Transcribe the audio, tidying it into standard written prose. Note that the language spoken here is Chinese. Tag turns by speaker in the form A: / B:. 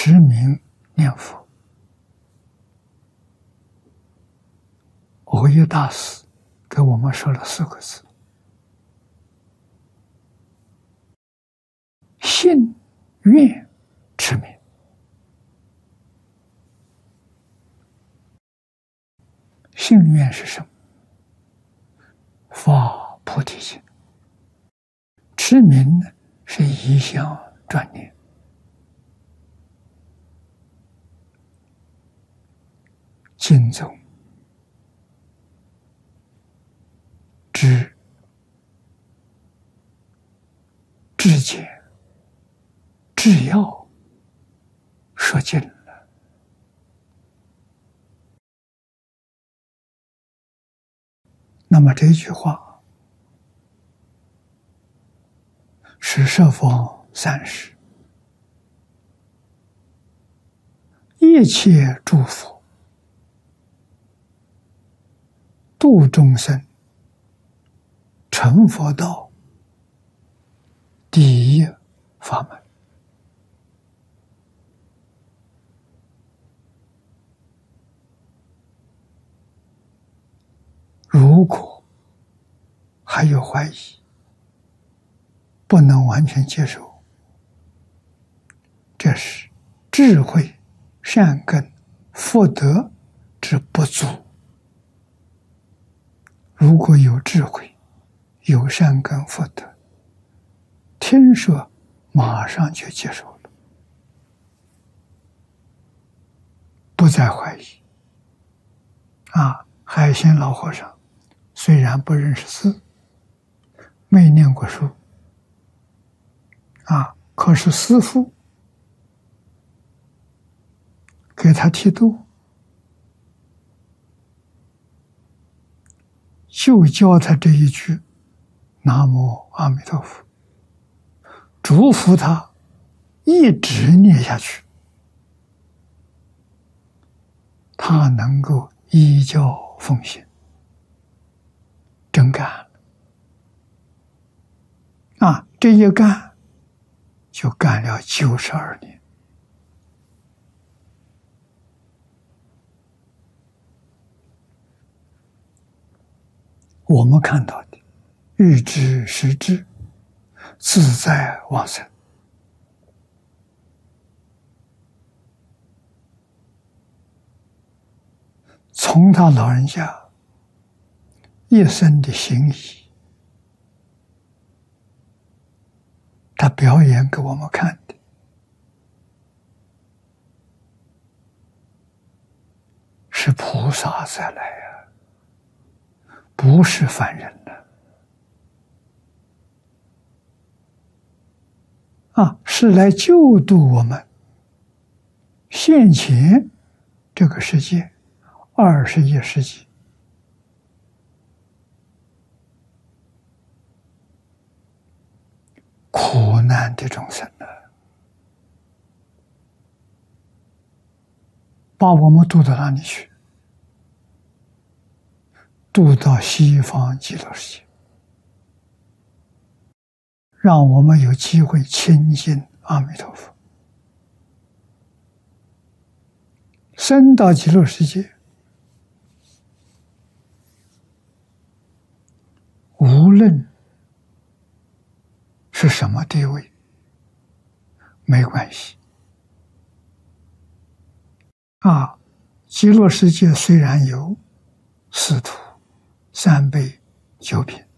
A: 持名念佛。蕅益大师给我们说了4个字：信愿持名。信愿是什么？发菩提心。持名呢，是一向专念。经宗至简至要说尽了。那么这句话是十方三世一切诸佛度众生成佛道第一法门。如果还有怀疑，不能完全接受，这是智慧、善根、福德之不足。如果有智慧、有善根、福德，听说马上就接受了，不再怀疑。海鲜老和尚虽然不认识字，没念过书，可是师父给他剃度，就教他这一句南无阿弥陀佛，嘱咐他一直念下去，他能够依教奉行，真干了。这一干就干了92年。我们看到的日知时知，自在往生。从他老人家一生的行仪，他表演给我们看的，是菩萨再来不是凡人了。是来救度我们现前这个世界21世纪苦难的众生把我们渡到哪里去？渡到西方极乐世界，让我们有机会亲近阿弥陀佛。升到极乐世界，无论是什么地位，没关系。极乐世界虽然有4土3辈9品，